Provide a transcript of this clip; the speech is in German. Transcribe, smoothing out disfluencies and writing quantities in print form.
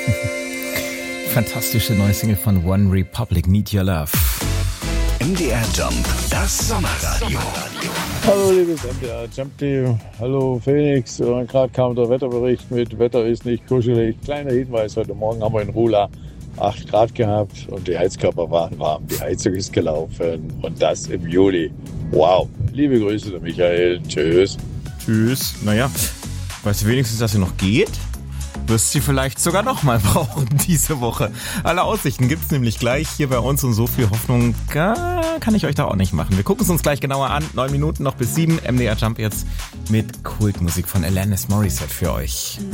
Fantastische neue Single von One Republic, Need Your Love. MDR Jump, das Sommerradio. Hallo liebes MDR Jump Team, hallo Phoenix. Gerade kam der Wetterbericht mit Wetter ist nicht kuschelig. Kleiner Hinweis, heute Morgen haben wir in Rula 8 Grad gehabt und die Heizkörper waren warm. Die Heizung ist gelaufen und das im Juli. Wow, liebe Grüße der Michael, tschüss. Tschüss. Naja, weißt du wenigstens, dass sie noch geht? Wirst sie vielleicht sogar noch mal brauchen diese Woche. Alle Aussichten gibt's nämlich gleich hier bei uns und so viel Hoffnung kann ich euch da auch nicht machen. Wir gucken es uns gleich genauer an. 9 Minuten noch bis 7. MDR Jump jetzt mit Kultmusik von Alanis Morissette für euch.